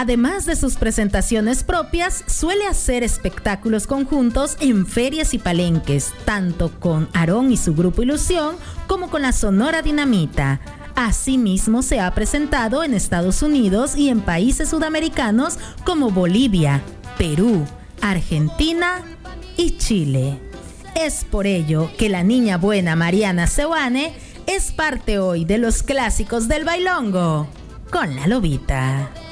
Además de sus presentaciones propias, suele hacer espectáculos conjuntos en ferias y palenques, tanto con Aarón y su grupo Ilusión como con la Sonora Dinamita. Asimismo, se ha presentado en Estados Unidos y en países sudamericanos como Bolivia, Perú, Argentina y Chile. Es por ello que la niña buena Mariana Seoane es parte hoy de los clásicos del bailongo con la Lobita.